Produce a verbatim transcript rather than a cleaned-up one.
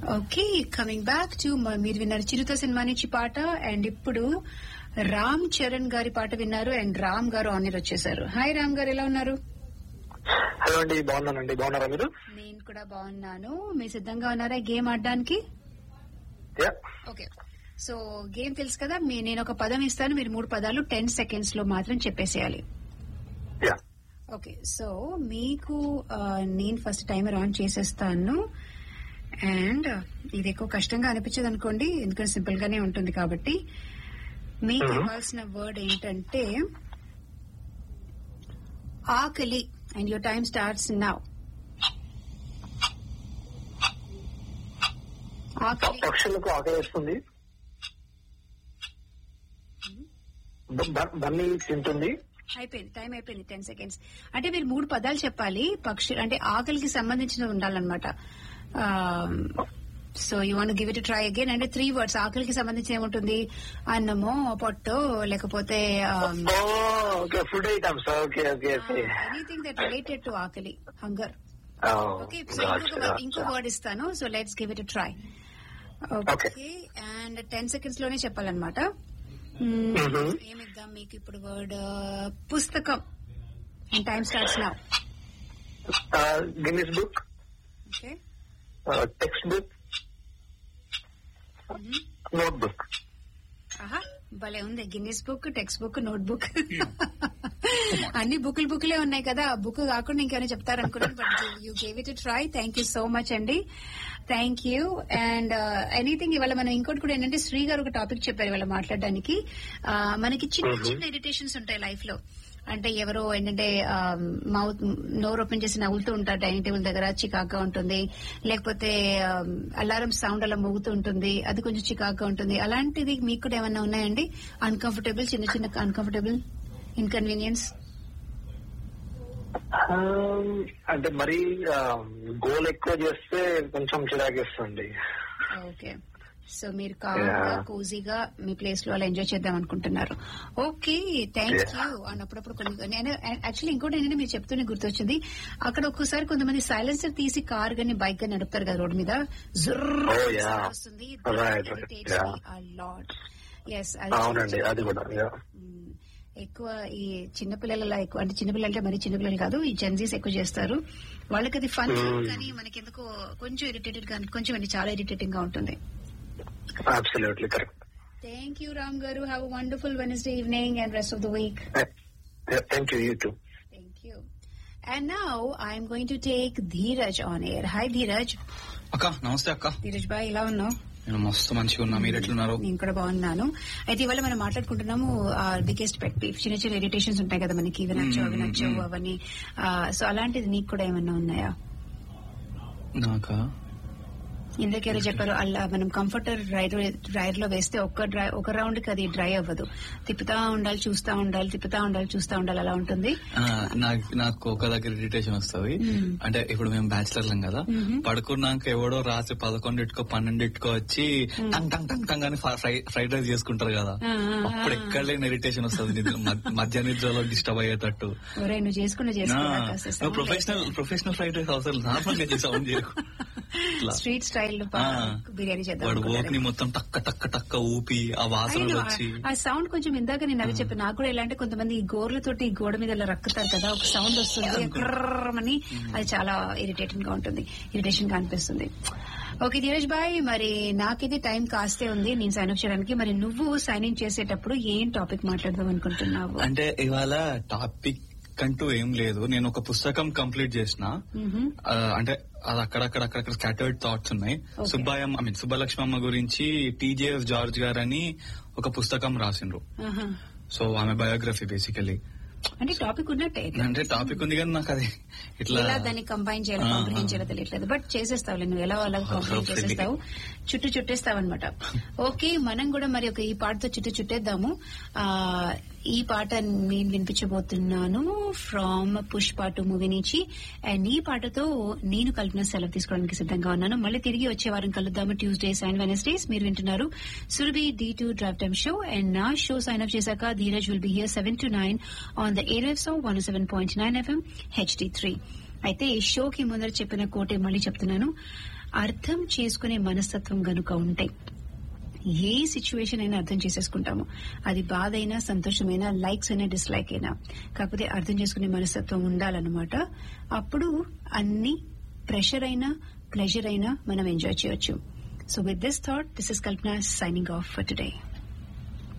Okay, coming back to మీరు విన్నారు చిరుత cinema నుంచి పాట. అండ్ ఇప్పుడు రామ్ చరణ్ గారి పాట విన్నారు. అండ్ రామ్ గారు ఆనర్ వచ్చేసారు. హాయ్ రామ్ గారు, ఎలా ఉన్నారు? హలో అండి, బాగున్నానండి. బాగున్నారా మీరు? నేను కూడా బాగున్నాను. మీరు సిద్ధంగా ఉన్నారా గేమ్ ఆడడానికి? ఓకే, సో గేమ్ తెలుసు కదా, మీ నేను ఒక పదం ఇస్తాను, మీరు మూడు పదాలు టెన్ సెకండ్స్ లో మాత్రం చెప్పేసేయాలి. ఓకే, సో మీకు నేను ఫస్ట్ టైమర్ ఆన్ చేసేస్తాను. అండ్ ఇది ఎక్కువ కష్టంగా అనిపించదు అనుకోండి, ఎందుకంటే సింపుల్ గానే ఉంటుంది కాబట్టి. మీకు ఇవ్వాల్సిన వర్డ్ ఏంటంటే ఆకలి. And your time starts now. ఆకలి పక్షులకు ఆకలి వేస్తుంది, బన్నీ తింటుంది. అయిపోయింది, టైం అయిపోయింది. Ten seconds. అంటే మీరు మూడు పదాలు చెప్పాలి. పక్షి అంటే ఆకలికి సంబంధించిన ఉండాలన్నమాట. So you want give it try again. అంటే త్రీ వర్డ్స్ ఆకలికి సంబంధించి ఏముంటుంది? అన్నమో, పొట్టో, లేకపోతే food items. Anything that related to ఆకలి, హంగర్. ఓకే, ఇంకో వర్డ్ ఇస్తాను. So let's give it try. Okay, and ten seconds లోనే చెప్పాలన్నమాట. ఏమిద్దాం మీకు ఇప్పుడు వర్డ్? పుస్తకం. And time starts now. Guinness book. Okay, text book, note book. ఆహా, భలే ఉంది. Guinness book, text book, note book. అన్ని బుక్లు బుక్లే ఉన్నాయి కదా, బుక్ కాకుండా ఇంకేమైనా చెప్తారనుకున్నాను. But you gave it try. Thank you so much అండి. Thank you. అండ్ ఎనీథింగ్ ఇవాళ మనం ఇంకోటి కూడా ఏంటంటే, శ్రీ గారు ఒక టాపిక్ చెప్పారు ఇవాళ మాట్లాడడానికి. మనకి చిన్న చిన్న ఇరిటేషన్స్ ఉంటాయి లైఫ్ లో. అంటే ఎవరో ఏంటంటే మౌత్ నోరు ఓపెన్ చేసి నవ్వుతూ ఉంటారు డైనింగ్ టేబుల్ దగ్గర, చికాగ్గా ఉంటుంది. లేకపోతే అలారం సౌండ్ అలా మోగుతూ ఉంటుంది, అది కొంచెం చికాగ్గా ఉంటుంది. అలాంటిది మీకు కూడా ఏమన్నా ఉన్నాయండి? అన్కంఫర్టబుల్, చిన్న చిన్న అన్కంఫర్టబుల్ ఇన్కన్వీనియన్స్? అంటే మరీ గోల్ ఎక్కువ చేస్తే కొంచెం చిరాకేస్తుంది. ఓకే, సో మీరు కామ్గా కోజీగా మీ ప్లేస్ లో అలా ఎంజాయ్ చేద్దాం అనుకుంటున్నారు. Okay, thank you. అండ్ అప్పుడప్పుడు కొన్ని నేను యాక్చువల్లీ ఇంకోటి ఏంటంటే మీరు చెప్తూనే గుర్తొచ్చింది, అక్కడ ఒక్కసారి కొంతమంది సైలెన్సర్ తీసి కార్ గానీ బైక్ గానీ నడుపుతారు కదా రోడ్డు మీద, జుర్ర వస్తుంది. ఎక్కువ ఈ చిన్నపిల్లల ఎక్కువ అంటే చిన్నపిల్లలు అంటే మరి చిన్నపిల్లలు కాదు, ఈ జెన్జీస్ ఎక్కువ చేస్తారు. వాళ్ళకి అది ఫన్, కానీ మనకి ఎందుకో కొంచెం ఇరిటేటెడ్ గా, కొంచెం అంటే చాలా ఇరిటేటింగ్ గా ఉంటుంది. Absolutely correct. Thank you, Ram Garu. Have a wonderful Wednesday evening and rest of the week. Yeah, thank you. You too. Thank you. And now I'm going to take Dheeraj on air. Hi, Dheeraj. అక్క నమస్తే. అక్క Dheeraj bye, ఎలా ఉన్నావు? నేను మస్తు మంచిగా ఉన్నా, మీరు ఎట్లున్నారు? నేను కూడా బాగున్నాను. అయితే ఇవాళ మనం మాట్లాడుకుంటున్నాము బిగ్గెస్ట్ పెట్ పీవ్. చిన్న చిన్న ఇరిటేషన్స్ ఉంటాయి కదా మనకి, ఇవి నచ్చవు అవి నచ్చవు అవన్నీ. సో అలాంటిది నీకు కూడా ఏమన్నా ఉన్నాయా? నాకా ఇందుకేరో చెప్పారు, అలా మనం కంఫర్టర్ డ్రైర్ డ్రైర్ లో వేస్తే ఒక్క డ్రై ఒక రౌండ్ కి అది డ్రై అవ్వదు, తిప్పుతా ఉండాలి, చూస్తా ఉండాలి, తిప్పుతా ఉండాలి, చూస్తా ఉండాలి, అలా ఉంటుంది. నాకు ఒక దగ్గర ఇరిటేషన్ వస్తుంది. అంటే ఇప్పుడు మేము బ్యాచిలర్లం కదా, పడుకున్నాక ఎవడో రాత్రి పదకొండింటికో పన్నెండింటికో వచ్చి టంగ్ టంగ్ టంగ్ టంగ్ అని ఫ్రైడ్ రైస్ చేసుకుంటారు కదా, అప్పుడు ఎక్కడ లేని ఇరిటేషన్ వస్తుంది, మధ్య నిద్రలో డిస్టర్బ్ అయ్యేటట్టు. నువ్వు చేసుకున్నా ప్రొఫెషనల్ ప్రొఫెషనల్ ఫ్రైడ్ రైస్ అవసరం, నార్మల్ గా సౌండ్ చేయకు. స్ట్రీట్ స్టైల్ బిర్యానీ చేద్దాం, మొత్తం టక్క టక్క టక్క ఊపి ఆ వాసన వచ్చి ఆ సౌండ్ కొంచెం ఇందాక నేను అదే చెప్పాను. నాకు కూడా ఎలా అంటే కొంతమంది గోర్లతోటి గోడ మీద ఇలా రక్కుతారు కదా, ఒక సౌండ్ వస్తుంది అని, అది చాలా ఇరిటేటింగ్ గా ఉంటుంది, ఇరిటేషన్ గా అనిపిస్తుంది. ఓకే ధీరజ్ బాయ్, మరి నాకైతే టైం కాస్తే ఉంది నేను సైన్ అప్ చేయడానికి. మరి నువ్వు సైన్ ఇన్ చేసేటప్పుడు ఏం టాపిక్ మాట్లాడదాం అనుకుంటున్నావు? అంటే ఇవాళ టాపిక్ కంటూ ఏం లేదు, నేను ఒక పుస్తకం కంప్లీట్ చేసిన. అంటే అది అక్కడక్కడక్కడ స్కాటర్డ్ థాట్స్ ఉన్నాయి. సుబ్బయ్య ఐ మీన్ సుబ్బలక్ష్మమ్మ గురించి టీజేఎస్ జార్జ్ గారు అని ఒక పుస్తకం రాసిండ్రు. సో ఆమె బయోగ్రఫీ బేసికలీ. అంటే టాపిక్ ఉన్నట్టే, అంటే టాపిక్ ఉంది కానీ నాకు అది ఇట్లా దాన్ని కంబైన్ చేయాలి, కాంప్రిహెండ్ చేయాలో తెలియట్లేదు. బట్ చేసేస్తావు, నువ్వు ఎలా వాళ్ళకి కాంప్రిహెండ్ చేసేస్తావు, చుట్టూ చుట్టేస్తావు అనమాట. ఓకే, మనం కూడా మరి ఒక ఈ పాటతో చుట్టూ చుట్టేద్దాము. ఆ ఈ పాట నేను వినిపించబోతున్నాను ఫ్రమ్ పుష్ప టూ మూవీ నుంచి. అండ్ ఈ పాటతో నేను కల్పన సెలవు తీసుకోవడానికి సిద్ధంగా ఉన్నాను. మళ్ళీ తిరిగి వచ్చే వారం కలుద్దాము, ట్యూస్డేస్ అండ్ వెనస్డేస్. మీరు వింటున్నారు Surabhi D two drive time show. And నా షో సైన్ అప్ చేశాక Dheeraj will be here seven to nine on the air waves of one seven point nine FM HD three. అయితే ఈ షోకి ముందర చెప్పిన కోటే మళ్ళీ చెప్తున్నాను. అర్థం చేసుకునే మనస్తత్వం గనుక ఉంటే ఏ సిచ్యువేషన్ అయినా అర్థం చేసేసుకుంటాము. అది బాధ అయినా, సంతోషమైనా, లైక్స్ అయినా, డిస్లైక్ అయినా. కాకపోతే అర్థం చేసుకునే మనస్తత్వం ఉండాలన్నమాట. అప్పుడు అన్ని ప్రెషర్ అయినా ప్లెజర్ అయినా మనం ఎంజాయ్ చేయొచ్చు. So with this thought, this is Kalpana signing off for today.